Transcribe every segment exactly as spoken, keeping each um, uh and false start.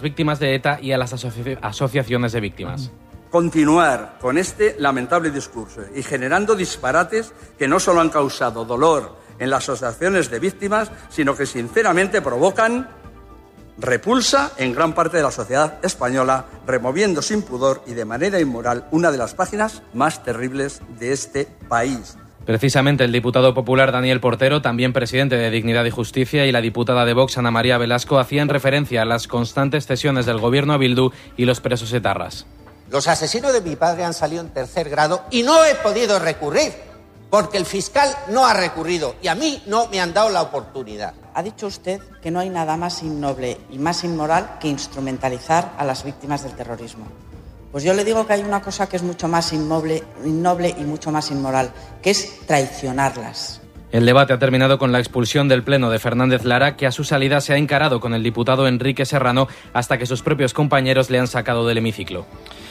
víctimas de ETA y a las asoci- asociaciones de víctimas. Continuar con este lamentable discurso y generando disparates que no solo han causado dolor en las asociaciones de víctimas, sino que sinceramente provocan repulsa en gran parte de la sociedad española, removiendo sin pudor y de manera inmoral una de las páginas más terribles de este país. Precisamente el diputado popular Daniel Portero, también presidente de Dignidad y Justicia, y la diputada de Vox Ana María Velasco hacían referencia a las constantes cesiones del gobierno a Bildu y los presos etarras. Los asesinos de mi padre han salido en tercer grado y no he podido recurrir, porque el fiscal no ha recurrido y a mí no me han dado la oportunidad. Ha dicho usted que no hay nada más innoble y más inmoral que instrumentalizar a las víctimas del terrorismo. Pues yo le digo que hay una cosa que es mucho más innoble, innoble y mucho más inmoral, que es traicionarlas. El debate ha terminado con la expulsión del Pleno de Fernández Lara, que a su salida se ha encarado con el diputado Enrique Serrano hasta que sus propios compañeros le han sacado del hemiciclo.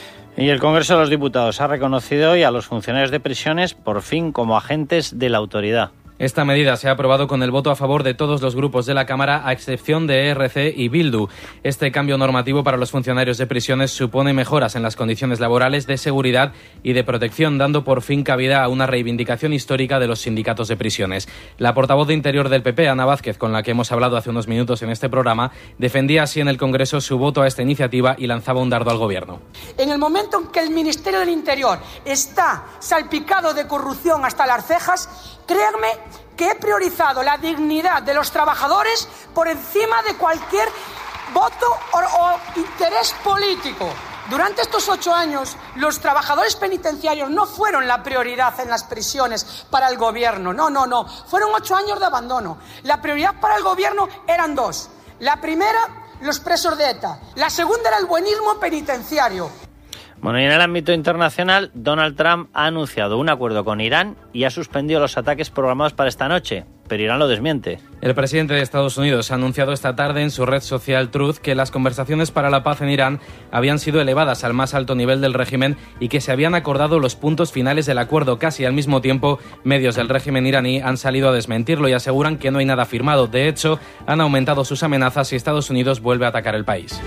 Y el Congreso de los Diputados ha reconocido hoy a los funcionarios de prisiones por fin como agentes de la autoridad. Esta medida se ha aprobado con el voto a favor de todos los grupos de la Cámara, a excepción de E R C y Bildu. Este cambio normativo para los funcionarios de prisiones supone mejoras en las condiciones laborales, de seguridad y de protección, dando por fin cabida a una reivindicación histórica de los sindicatos de prisiones. La portavoz de Interior del P P, Ana Vázquez, con la que hemos hablado hace unos minutos en este programa, defendía así en el Congreso su voto a esta iniciativa y lanzaba un dardo al Gobierno. En el momento en que el Ministerio del Interior está salpicado de corrupción hasta las cejas, créanme que he priorizado la dignidad de los trabajadores por encima de cualquier voto o, o interés político. Durante estos ocho años, los trabajadores penitenciarios no fueron la prioridad en las prisiones para el Gobierno. No, no, no. Fueron ocho años de abandono. La prioridad para el Gobierno eran dos. La primera, los presos de ETA. La segunda era el buenismo penitenciario. Bueno, y en el ámbito internacional, Donald Trump ha anunciado un acuerdo con Irán y ha suspendido los ataques programados para esta noche, pero Irán lo desmiente. El presidente de Estados Unidos ha anunciado esta tarde en su red social Truth que las conversaciones para la paz en Irán habían sido elevadas al más alto nivel del régimen y que se habían acordado los puntos finales del acuerdo. Casi al mismo tiempo, medios del régimen iraní han salido a desmentirlo y aseguran que no hay nada firmado. De hecho, han aumentado sus amenazas si Estados Unidos vuelve a atacar el país.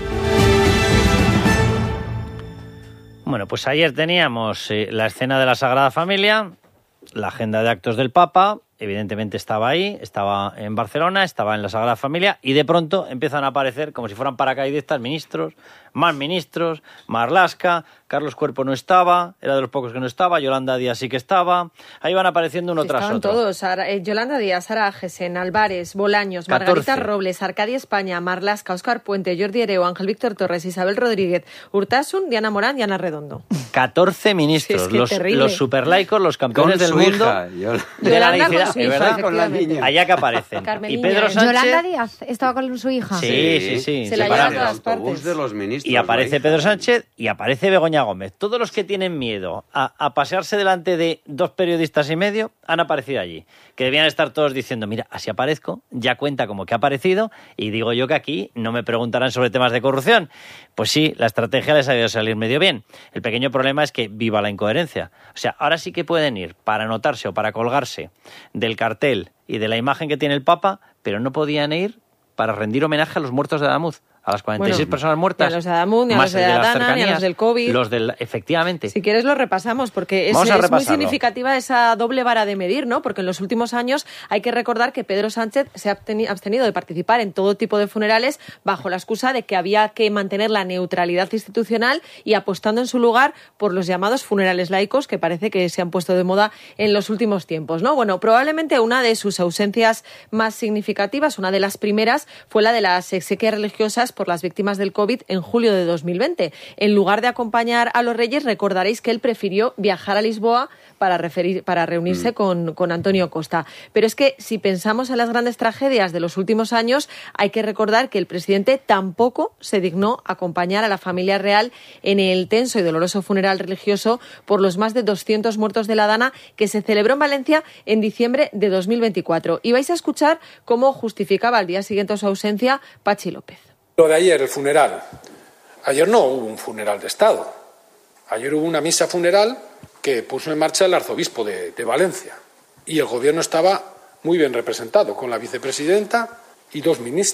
Bueno, pues ayer teníamos eh, la escena de la Sagrada Familia, la agenda de actos del Papa, evidentemente estaba ahí, estaba en Barcelona, estaba en la Sagrada Familia y de pronto empiezan a aparecer como si fueran paracaidistas ministros, más ministros, Marlaska, Carlos Cuerpo no estaba, era de los pocos que no estaba, Yolanda Díaz sí que estaba, ahí van apareciendo uno sí, tras estaban otro. Todos, Sara, eh, Yolanda Díaz, Sara Agesen, Álvarez, Bolaños, catorce. Margarita Robles, Arcadia España, Marlaska, Óscar Puente, Jordi Hereu, Ángel Víctor Torres, Isabel Rodríguez, Urtasun, Diana Morán y Ana Redondo. catorce ministros, sí, es que los, los superlaicos, los campeones con del su mundo hija, Yol- de la laicidad, con su ¿es hija, verdad? Con la niña. Allá que aparecen. Carmelina, y Pedro ¿eh? Sánchez... Yolanda Díaz estaba con su hija. Sí, sí, sí. Se la separados. lleva a todas autobús partes. de los ministros. Y aparece la hija. Pedro Sánchez y aparece Begoña Gómez. Todos los que tienen miedo a, a pasearse delante de dos periodistas y medio han aparecido allí. Que debían estar todos diciendo, mira, así aparezco, ya cuenta como que ha aparecido y digo yo que aquí no me preguntarán sobre temas de corrupción. Pues sí, la estrategia les ha debido salir medio bien. El pequeño problema es que viva la incoherencia. O sea, ahora sí que pueden ir para anotarse o para colgarse del cartel y de la imagen que tiene el Papa, pero no podían ir para rendir homenaje a los muertos de Adamuz. A las cuarenta y seis Bueno, personas muertas. ni a los de Adamun, ni a más los de el las Adana, ni a cercanías, los del COVID. Los del, efectivamente. Si quieres lo repasamos, porque es, Vamos a es muy repasarlo. significativa esa doble vara de medir, ¿no? Porque en los últimos años hay que recordar que Pedro Sánchez se ha absteni- abstenido de participar en todo tipo de funerales bajo la excusa de que había que mantener la neutralidad institucional y apostando en su lugar por los llamados funerales laicos, que parece que se han puesto de moda en los últimos tiempos, ¿no? Bueno, probablemente una de sus ausencias más significativas, una de las primeras, fue la de las exequias religiosas por las víctimas del COVID en julio de dos mil veinte. En lugar de acompañar a los reyes, recordaréis que él prefirió viajar a Lisboa para, referir, para reunirse mm. con, con Antonio Costa. Pero es que si pensamos en las grandes tragedias de los últimos años, hay que recordar que el presidente tampoco se dignó acompañar a la familia real en el tenso y doloroso funeral religioso por los más de doscientos muertos de la Dana que se celebró en Valencia en diciembre de dos mil veinticuatro. Y vais a escuchar cómo justificaba al día siguiente su ausencia Pachi López. Lo de ayer, el funeral. Ayer no hubo un funeral de Estado. Ayer hubo una misa funeral que puso en marcha el arzobispo de, de Valencia. Y el gobierno estaba muy bien representado, con la vicepresidenta y dos ministros.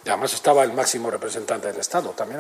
Y además estaba el máximo representante del Estado también.